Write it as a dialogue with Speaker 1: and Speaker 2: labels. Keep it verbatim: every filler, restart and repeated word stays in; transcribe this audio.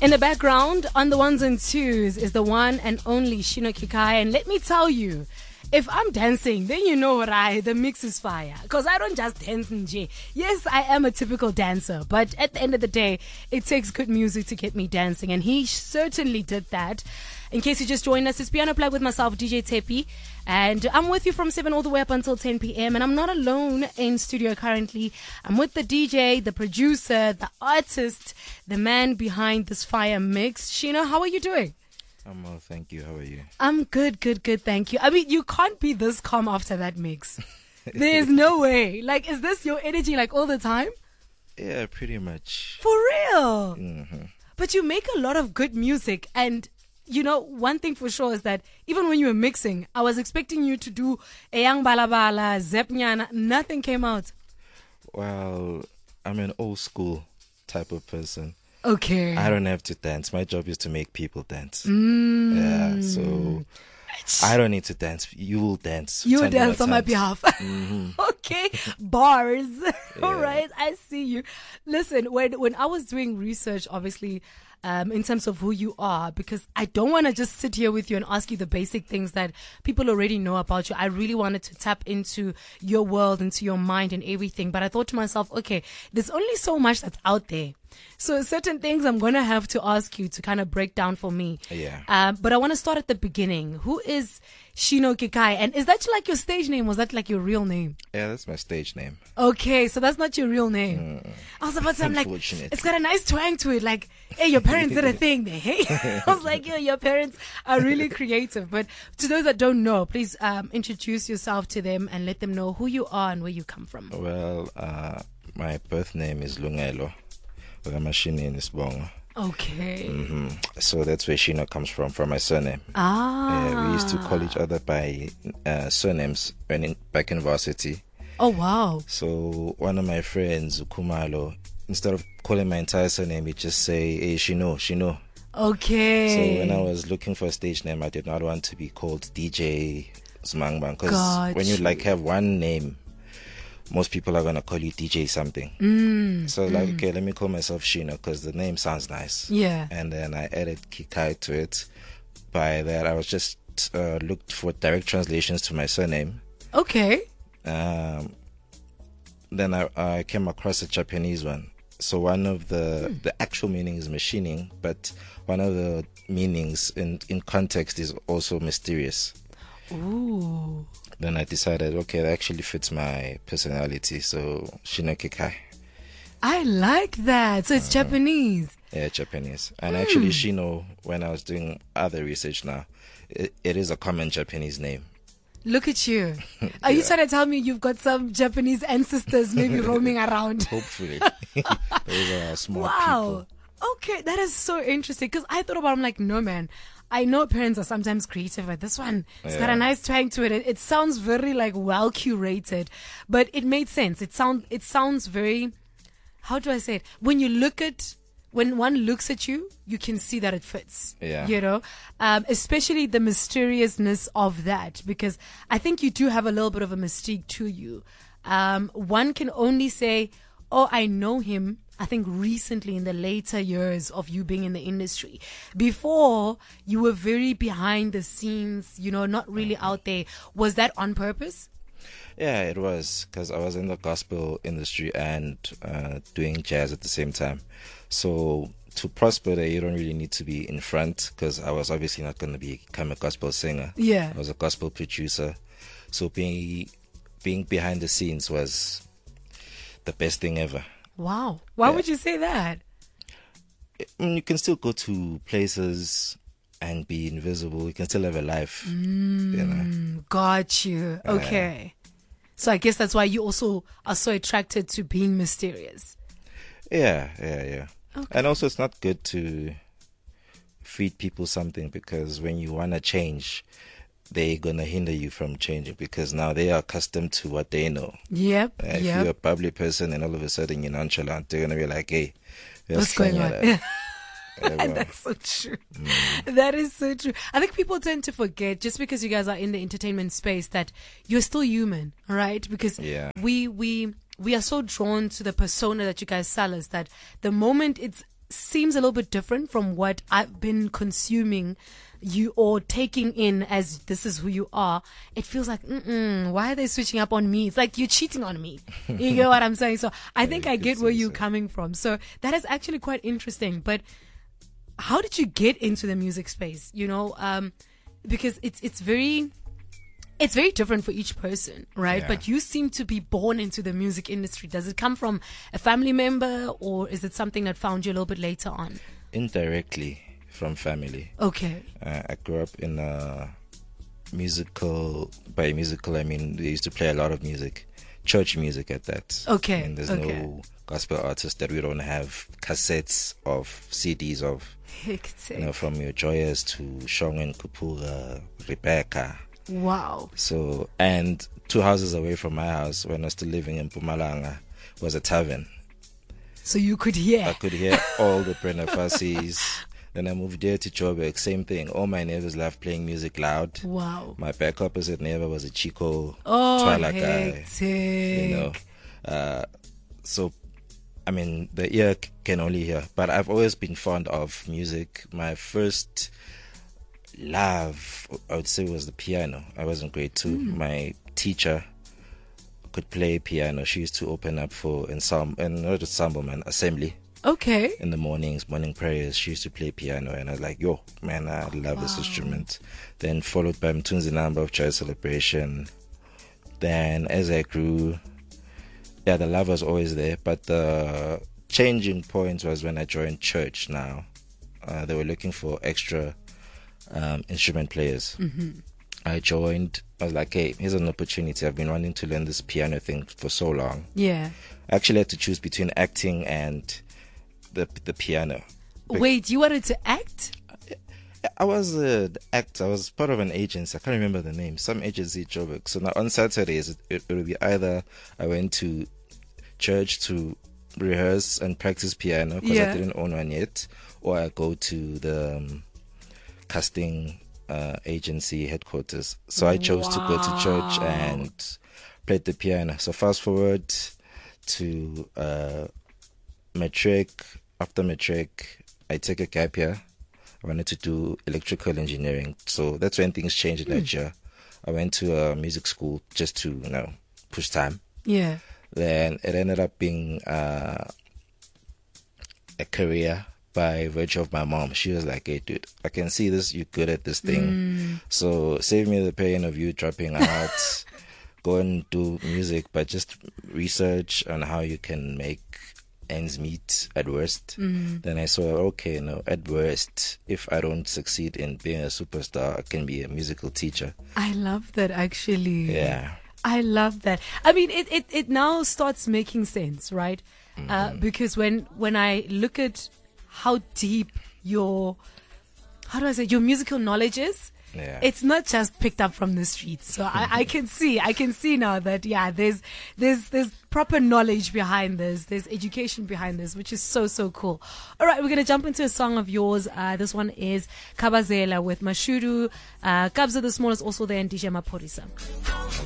Speaker 1: In the background, on the ones and twos, is the one and only Shino Kikai. And let me tell you, if I'm dancing, then you know what I, the mix is fire. Because I don't just dance in J. Yes, I am a typical dancer. But at the end of the day, it takes good music to get me dancing. And he certainly did that. In case you just joined us, it's Piano Plug with myself, D J Tepi. And I'm with you from seven all the way up until ten p.m. And I'm not alone in studio currently. I'm with the D J, the producer, the artist, the man behind this fire mix. Shino, how are you doing?
Speaker 2: I'm well, thank you. How are you?
Speaker 1: I'm good, good, good, thank you. I mean, you can't be this calm after that mix. There's no way. Like, is this your energy like all the time?
Speaker 2: Yeah, pretty much.
Speaker 1: For real?
Speaker 2: Mm-hmm.
Speaker 1: But you make a lot of good music, and you know, one thing for sure is that even when you were mixing, I was expecting you to do a young balabala, zepnyana. Nothing came out.
Speaker 2: Well, I'm an old school type of person.
Speaker 1: Okay.
Speaker 2: I don't have to dance. My job is to make people dance.
Speaker 1: Mm.
Speaker 2: Yeah, so I don't need to dance. You will dance.
Speaker 1: You will
Speaker 2: Tell me
Speaker 1: dance
Speaker 2: what
Speaker 1: on my
Speaker 2: time.
Speaker 1: behalf.
Speaker 2: Mm-hmm.
Speaker 1: Okay. Bars. All
Speaker 2: Yeah.
Speaker 1: right. I see you. Listen, when, when I was doing research, obviously, Um, in terms of who you are, because I don't want to just sit here with you and ask you the basic things that people already know about you. I really wanted to tap into your world, into your mind and everything. But I thought to myself, okay, there's only so much that's out there. So certain things I'm going to have to ask you to kind of break down for me.
Speaker 2: Yeah.
Speaker 1: Um, but I want to start at the beginning. Who is Shino Kikai? And is that like your stage name? Was that like your real name?
Speaker 2: Yeah, that's my stage name.
Speaker 1: Okay, so that's not your real name.
Speaker 2: Mm.
Speaker 1: I was about to say, I'm like,
Speaker 2: Unfortunate.
Speaker 1: it's got a nice twang to it. Like, hey, your parents did a thing there. Hey, I was like, yo, your parents are really creative. But to those that don't know, please um, introduce yourself to them and let them know who you are and where you come from.
Speaker 2: Well, uh, my birth name is Lungelo. Mashini in Isbongo.
Speaker 1: Okay.
Speaker 2: Mm-hmm. So that's where Shino comes from, from my surname.
Speaker 1: Ah.
Speaker 2: Yeah, we used to call each other by uh, surnames when in, back in varsity.
Speaker 1: Oh, wow.
Speaker 2: So one of my friends, Kumalo, instead of calling my entire surname, he'd just say, hey, Shino, Shino.
Speaker 1: Okay.
Speaker 2: So when I was looking for a stage name, I did not want to be called D J Smangban, because
Speaker 1: Got
Speaker 2: when you
Speaker 1: you.
Speaker 2: like have one name, most people are going to call you D J something.
Speaker 1: Mm,
Speaker 2: So like, okay, let me call myself Shino because the name sounds nice.
Speaker 1: yeah.
Speaker 2: And then I added Kikai to it. By that, I was just uh, looked for direct translations to my surname.
Speaker 1: Okay.
Speaker 2: Um, then I, I came across a Japanese one. So one of the
Speaker 1: Hmm.
Speaker 2: the actual meaning is machining, but one of the meanings in in context is also mysterious.
Speaker 1: Ooh.
Speaker 2: Then I decided, okay, that actually fits my personality. So Shino Kikai.
Speaker 1: I like that. So it's
Speaker 2: Uh-huh.
Speaker 1: Japanese.
Speaker 2: Yeah, Japanese. And
Speaker 1: Hmm.
Speaker 2: actually, Shino, when I was doing other research now, it, it is a common Japanese name.
Speaker 1: Look at you. Are you
Speaker 2: Yeah.
Speaker 1: trying to tell me you've got some Japanese ancestors maybe roaming around?
Speaker 2: Hopefully. Those are smart
Speaker 1: Wow.
Speaker 2: people.
Speaker 1: Okay, that is so interesting. Because I thought about it, I'm like, no, man. I know parents are sometimes creative, but this one, it's got a
Speaker 2: Yeah.
Speaker 1: nice twang to it. it. It sounds very like well curated, but it made sense. It sound, it sounds very, how do I say it? When you look at, when one looks at you, you can see that it fits.
Speaker 2: Yeah.
Speaker 1: You know, um, especially the mysteriousness of that, because I think you do have a little bit of a mystique to you. Um, one can only say, oh, I know him. I think recently in the later years of you being in the industry. Before, you were very behind the scenes, you know, not really out there. Was that on purpose?
Speaker 2: Yeah, it was, because I was in the gospel industry and uh, doing jazz at the same time. So to prosper there, you don't really need to be in front, because I was obviously not going to become a gospel singer.
Speaker 1: Yeah.
Speaker 2: I was a gospel producer. So being being behind the scenes was the best thing ever.
Speaker 1: Wow. Why
Speaker 2: Yeah.
Speaker 1: would you say that?
Speaker 2: I mean, you can still go to places and be invisible. You can still have a life. You know?
Speaker 1: Mm, got you. Okay. So I guess that's why you also are so attracted to being mysterious.
Speaker 2: Yeah, yeah, yeah.
Speaker 1: Okay.
Speaker 2: And also, it's not good to feed people something, because when you want to change, they're going to hinder you from changing, because now they are accustomed to what they know.
Speaker 1: Yep.
Speaker 2: Uh, if
Speaker 1: yep.
Speaker 2: you're a public person and all of a sudden you're nonchalant, they're going to be like, hey,
Speaker 1: What's going on?
Speaker 2: Yeah, well,
Speaker 1: That's so true.
Speaker 2: mm,
Speaker 1: That is so true. I think people tend to forget, just because you guys are in the entertainment space, that you're still human, right? Because
Speaker 2: Yeah.
Speaker 1: we we we are so drawn to the persona that you guys sell us that the moment it's seems a little bit different from what I've been consuming you or taking in as this is who you are. It feels like, mm-mm, why are they switching up on me? It's like you're cheating on me. You get what I'm saying? So I think I get where you're coming from. So that is actually quite interesting. But how did you get into the music space? You know, um, because it's it's very it's very different for each person, right?
Speaker 2: Yeah.
Speaker 1: But you seem to be born into the music industry. Does it come from a family member, or is it something that found you a little bit later on?
Speaker 2: Indirectly from family.
Speaker 1: Okay.
Speaker 2: Uh, I grew up in a musical, by musical I mean they used to play a lot of music, church music at that.
Speaker 1: Okay.
Speaker 2: And there's
Speaker 1: okay.
Speaker 2: no gospel artists that we don't have cassettes of C Ds of.
Speaker 1: Hectic.
Speaker 2: You know, from your Joyous to Shongen, Kupura, Rebecca.
Speaker 1: Wow.
Speaker 2: So, and two houses away from my house when I was still living in Mpumalanga was a tavern.
Speaker 1: So you could hear.
Speaker 2: I could hear all the Brenda Fassies. Then I moved there to Joburg, same thing. All my neighbors loved playing music loud.
Speaker 1: Wow.
Speaker 2: My back opposite neighbor was a Chico,
Speaker 1: Oh,
Speaker 2: Twilight
Speaker 1: hectic.
Speaker 2: guy. You know, uh, so I mean, the ear c- can only hear. But I've always been fond of music. My first love, I would say, was the piano. I was in grade two. Mm. My teacher could play piano. She used to open up for ensemble, and not ensemble, man, assembly.
Speaker 1: Okay.
Speaker 2: In the mornings, morning prayers, she used to play piano, and I was like, yo, man, I love wow. this instrument. Then followed by Mtunzi Namba of Child Celebration. Then as I grew, yeah, the love was always there, but the changing point was when I joined church now. Uh, they were looking for extra um, instrument players.
Speaker 1: Mm-hmm.
Speaker 2: I joined, I was like, hey, here's an opportunity. I've been wanting to learn this piano thing for so long.
Speaker 1: Yeah.
Speaker 2: I actually had to choose between acting and the the piano.
Speaker 1: Wait, you wanted to act?
Speaker 2: I was uh, the actor. I was part of an agency. I can't remember the name. Some agency in Joburg. So now on Saturdays, it, it, it would be either I went to church to rehearse and practice piano because
Speaker 1: Yeah.
Speaker 2: I didn't own one yet, or I go to the um, casting uh, agency headquarters. So I chose to go to church
Speaker 1: Wow.
Speaker 2: and played the piano. So fast forward to uh, matric. After matric, I take a gap year. I wanted to do electrical engineering. So that's when things changed in that
Speaker 1: Mm.
Speaker 2: year. I went to a music school just to, you know, push time.
Speaker 1: Yeah.
Speaker 2: Then it ended up being uh, a career by virtue of my mom. She was like, hey, dude, I can see this. You're good at this thing.
Speaker 1: Mm.
Speaker 2: So save me the pain of you dropping out. Go and do music, but just research on how you can make ends meet at worst.
Speaker 1: Mm.
Speaker 2: Then I saw, okay, no, at worst, if I don't succeed in being a superstar, I can be a musical teacher.
Speaker 1: I love that, actually.
Speaker 2: Yeah.
Speaker 1: I love that. I mean, it, it, it now starts making sense, right?
Speaker 2: Mm-hmm.
Speaker 1: Uh, because when, when I look at how deep your, how do I say, your musical knowledge is,
Speaker 2: Yeah.
Speaker 1: it's not just picked up from the streets. So I, I can see, I can see now that, yeah, there's, there's, there's proper knowledge behind this. There's education behind this, which is so, so cool. All right. We're going to jump into a song of yours. Uh, this one is Kabazela with Mashudu. Uh, Kabza the Small is also there, and D J Maporisa.